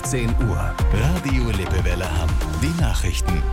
15 Uhr. Radio Lippewelle Hamm. Die Nachrichten.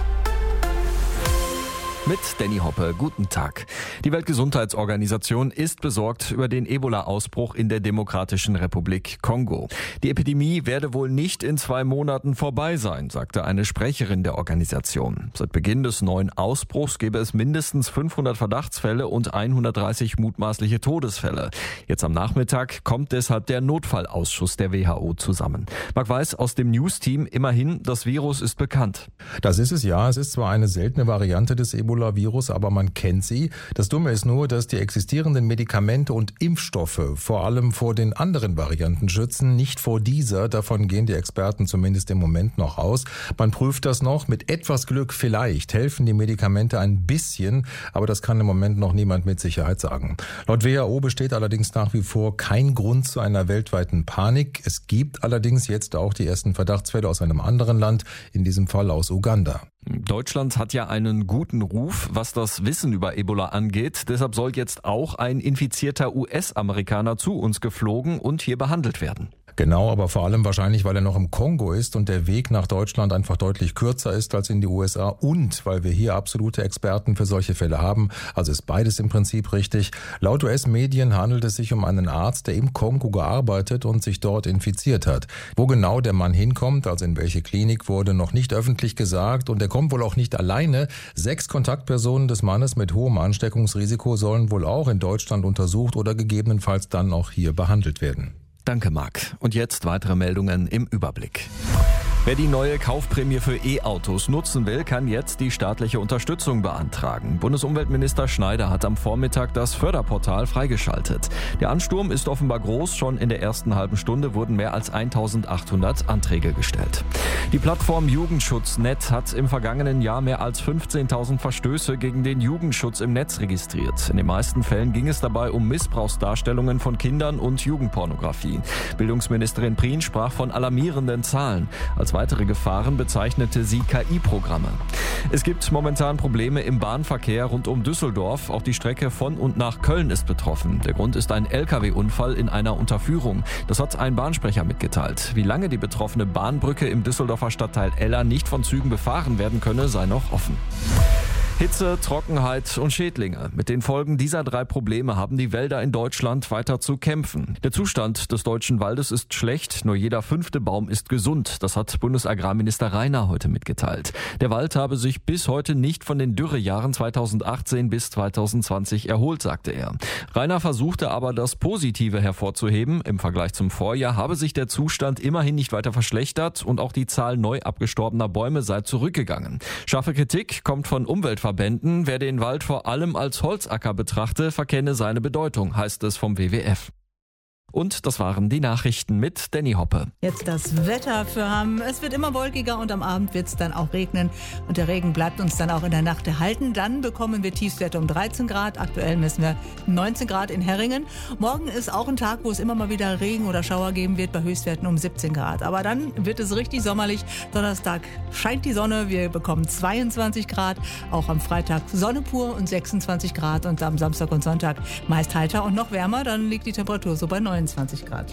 Mit Danny Hoppe, guten Tag. Die Weltgesundheitsorganisation ist besorgt über den Ebola-Ausbruch in der Demokratischen Republik Kongo. Die Epidemie werde wohl nicht in 2 Monaten vorbei sein, sagte eine Sprecherin der Organisation. Seit Beginn des neuen Ausbruchs gäbe es mindestens 500 Verdachtsfälle und 130 mutmaßliche Todesfälle. Jetzt am Nachmittag kommt deshalb der Notfallausschuss der WHO zusammen. Marc Weiß aus dem News-Team, immerhin, das Virus ist bekannt. Das ist es ja. Es ist zwar eine seltene Variante des Ebola-Virus, aber man kennt sie. Das Dumme ist nur, dass die existierenden Medikamente und Impfstoffe vor allem vor den anderen Varianten schützen, nicht vor dieser. Davon gehen die Experten zumindest im Moment noch aus. Man prüft das noch. Mit etwas Glück vielleicht helfen die Medikamente ein bisschen, aber das kann im Moment noch niemand mit Sicherheit sagen. Laut WHO besteht allerdings nach wie vor kein Grund zu einer weltweiten Panik. Es gibt allerdings jetzt auch die ersten Verdachtsfälle aus einem anderen Land, in diesem Fall aus Uganda. Deutschland hat ja einen guten Ruf, was das Wissen über Ebola angeht. Deshalb soll jetzt auch ein infizierter US-Amerikaner zu uns geflogen und hier behandelt werden. Genau, aber vor allem wahrscheinlich, weil er noch im Kongo ist und der Weg nach Deutschland einfach deutlich kürzer ist als in die USA und weil wir hier absolute Experten für solche Fälle haben. Also ist beides im Prinzip richtig. Laut US-Medien handelt es sich um einen Arzt, der im Kongo gearbeitet und sich dort infiziert hat. Wo genau der Mann hinkommt, also in welche Klinik, wurde noch nicht öffentlich gesagt und er kommt wohl auch nicht alleine. 6 Kontaktpersonen des Mannes mit hohem Ansteckungsrisiko sollen wohl auch in Deutschland untersucht oder gegebenenfalls dann auch hier behandelt werden. Danke, Marc. Und jetzt weitere Meldungen im Überblick. Wer die neue Kaufprämie für E-Autos nutzen will, kann jetzt die staatliche Unterstützung beantragen. Bundesumweltminister Schneider hat am Vormittag das Förderportal freigeschaltet. Der Ansturm ist offenbar groß. Schon in der ersten halben Stunde wurden mehr als 1800 Anträge gestellt. Die Plattform Jugendschutz.net hat im vergangenen Jahr mehr als 15.000 Verstöße gegen den Jugendschutz im Netz registriert. In den meisten Fällen ging es dabei um Missbrauchsdarstellungen von Kindern und Jugendpornografie. Bildungsministerin Prien sprach von alarmierenden Zahlen. Als weitere Gefahren bezeichnete sie KI-Programme. Es gibt momentan Probleme im Bahnverkehr rund um Düsseldorf. Auch die Strecke von und nach Köln ist betroffen. Der Grund ist ein LKW-Unfall in einer Unterführung. Das hat ein Bahnsprecher mitgeteilt. Wie lange die betroffene Bahnbrücke im Düsseldorfer Stadtteil Eller nicht von Zügen befahren werden könne, sei noch offen. Hitze, Trockenheit und Schädlinge. Mit den Folgen dieser 3 Probleme haben die Wälder in Deutschland weiter zu kämpfen. Der Zustand des deutschen Waldes ist schlecht, nur jeder 5. Baum ist gesund. Das hat Bundesagrarminister Rainer heute mitgeteilt. Der Wald habe sich bis heute nicht von den Dürrejahren 2018 bis 2020 erholt, sagte er. Rainer versuchte aber, das Positive hervorzuheben. Im Vergleich zum Vorjahr habe sich der Zustand immerhin nicht weiter verschlechtert und auch die Zahl neu abgestorbener Bäume sei zurückgegangen. Scharfe Kritik kommt von Umweltverbänden. Wer den Wald vor allem als Holzacker betrachte, verkenne seine Bedeutung, heißt es vom WWF. Und das waren die Nachrichten mit Danny Hoppe. Jetzt das Wetter für Hamm. Es wird immer wolkiger und am Abend wird es dann auch regnen. Und der Regen bleibt uns dann auch in der Nacht erhalten. Dann bekommen wir Tiefstwerte um 13 Grad. Aktuell messen wir 19 Grad in Herringen. Morgen ist auch ein Tag, wo es immer mal wieder Regen oder Schauer geben wird, bei Höchstwerten um 17 Grad. Aber dann wird es richtig sommerlich. Donnerstag scheint die Sonne. Wir bekommen 22 Grad. Auch am Freitag Sonne pur und 26 Grad. Und am Samstag und Sonntag meist heiter und noch wärmer. Dann liegt die Temperatur so bei 29 Grad.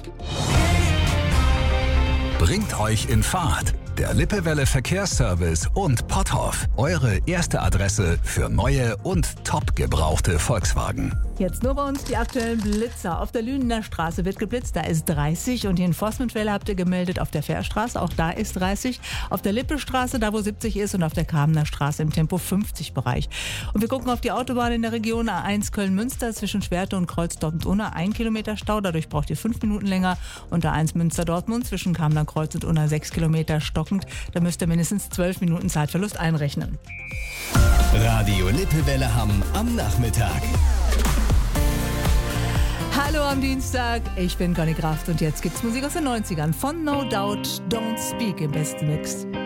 Bringt euch in Fahrt. Der Lippewelle Verkehrsservice und Potthoff. Eure erste Adresse für neue und top gebrauchte Volkswagen. Jetzt nur bei uns die aktuellen Blitzer. Auf der Lünener Straße wird geblitzt, da ist 30. Und die Enforcementwelle habt ihr gemeldet auf der Fährstraße, auch da ist 30. Auf der Lippestraße, da wo 70 ist, und auf der Kamener Straße im Tempo 50-Bereich. Und wir gucken auf die Autobahn in der Region A1 Köln-Münster zwischen Schwerte und Kreuz Dortmund-Unna. 1 Kilometer Stau, dadurch braucht ihr 5 Minuten länger. Und A1 Münster-Dortmund zwischen Kamener Kreuz und Unna 6 Kilometer stockend. Da müsst ihr mindestens 12 Minuten Zeitverlust einrechnen. Radio Lippewelle Hamm am Nachmittag. Hallo am Dienstag, ich bin Conny Kraft und jetzt gibt's Musik aus den 90ern von No Doubt, Don't Speak im besten Mix.